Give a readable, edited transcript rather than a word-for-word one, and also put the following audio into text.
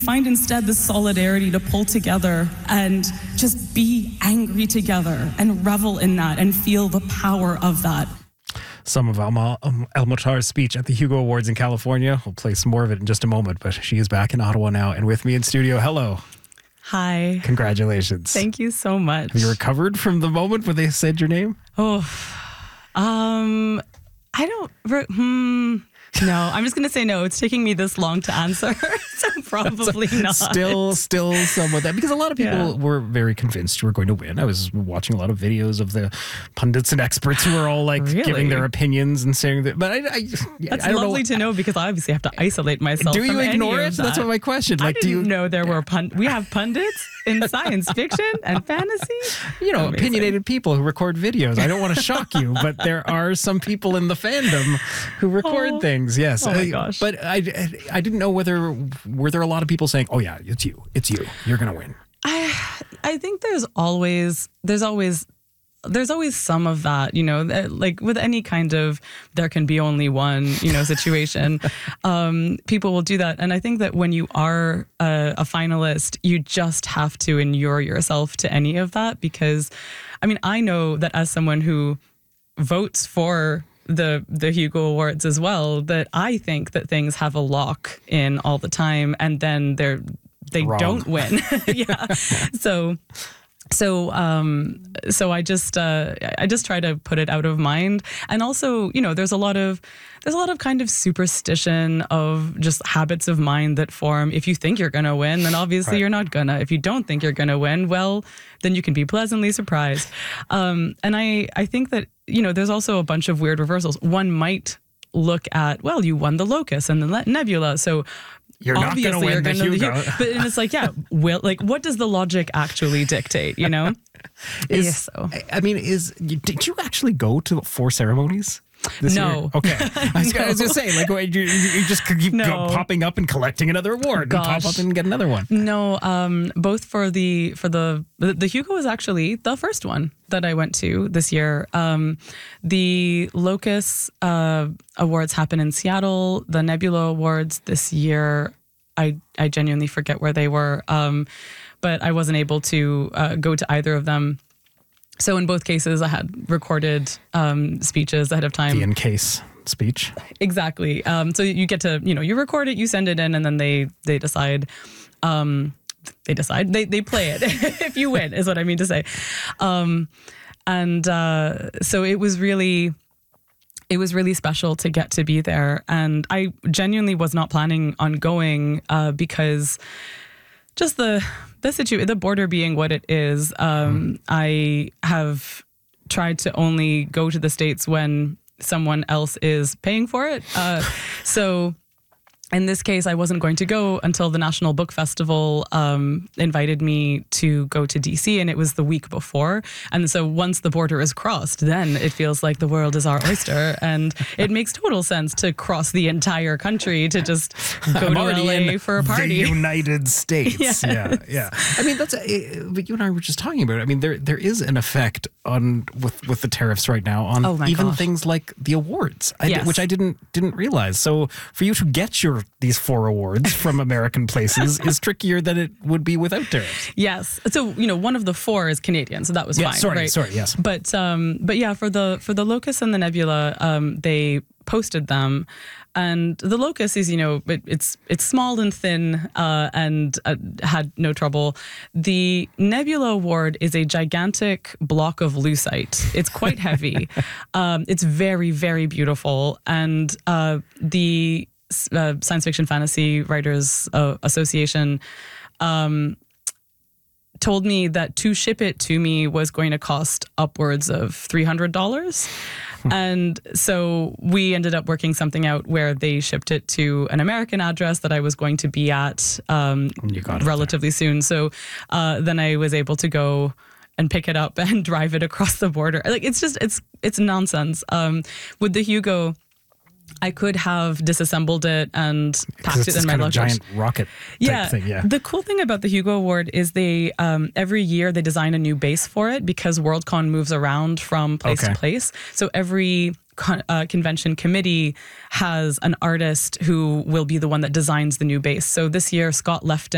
Find instead the solidarity to pull together and just be angry together and revel in that and feel the power of that. Some of El-Moutar's speech at the Hugo Awards in California. We'll play some more of it in just a moment, but she is back in Ottawa now and with me in studio. Hello. Hi. Congratulations. Thank you so much. Have you recovered from the moment where they said your name? I don't... No, I'm just going to say no. It's taking me this long to answer, so probably not. Still somewhat that, because a lot of people were very convinced you were going to win. I was watching a lot of videos of the pundits and experts who were all like giving their opinions and saying that. But That's I don't lovely to know, because I obviously have to isolate myself. Do you from ignore any it? of that. That's what my question. Like, do you know there were we have pundits in science fiction and fantasy? You know, Amazing. Opinionated people who record videos. I don't want to shock you, but there are some people in the fandom who record things. Yes. Oh my gosh. But I didn't know were there a lot of people saying, "Oh yeah, it's you. You're going to win." I think there's always some of that, you know, like with any kind of there can be only one, you know, situation. People will do that. And I think that when you are a finalist, you just have to inure yourself to any of that, because I mean, I know that as someone who votes for the Hugo Awards as well, that I think that things have a lock in all the time, and then they don't win. So I just try to put it out of mind. And also, you know, there's a lot of kind of superstition of just habits of mind that form. If you think you're going to win, then obviously you're not gonna. If you don't think you're going to win, well, then you can be pleasantly surprised. And I think that, you know, there's also a bunch of weird reversals. One might look at, well, you won the Locus and the Nebula, so you're not going to win the Hugo. But and it's like, what does the logic actually dictate, you know? I mean, did you actually go to 4 ceremonies this year? Okay. I was going to say, like, you just keep popping up and collecting another award and pop up and get another one. No, both for the Hugo was actually the first one that I went to this year. The Locus Awards happen in Seattle. The Nebula Awards this year, I genuinely forget where they were, but I wasn't able to go to either of them. So in both cases, I had recorded speeches ahead of time. The in-case speech. Exactly. So you get to, you know, you record it, you send it in, and then they decide. They play it if you win, is what I mean to say. So it was really special to get to be there. And I genuinely was not planning on going because just the border being what it is, I have tried to only go to the States when someone else is paying for it. So in this case, I wasn't going to go until the National Book Festival invited me to go to DC, and it was the week before. And so once the border is crossed, then it feels like the world is our oyster, and it makes total sense to cross the entire country to just go to LA for a party. The United States. Yes. Yeah. I mean, but you and I were just talking about it. I mean, there is an effect with the tariffs right now on even things like the awards, which I didn't realize. So for you to get these 4 awards from American places is trickier than it would be without tariffs. Yes. So, you know, one of the 4 is Canadian, so that was fine. Sorry, yes. But yeah, for the Locus and the Nebula, they posted them. And the Locus is, you know, it's small and thin and had no trouble. The Nebula Award is a gigantic block of lucite. It's quite heavy. It's very, very beautiful. And the Science Fiction Fantasy Writers Association told me that to ship it to me was going to cost upwards of $300. And so we ended up working something out where they shipped it to an American address that I was going to be at relatively soon. So then I was able to go and pick it up and drive it across the border. Like, it's nonsense. With the Hugo, I could have disassembled it and packed it in my luggage. Giant rocket type thing, yeah. The cool thing about the Hugo Award is they every year they design a new base for it, because Worldcon moves around from place to place. So every convention committee has an artist who will be the one that designs the new base. So this year, Scott Lefton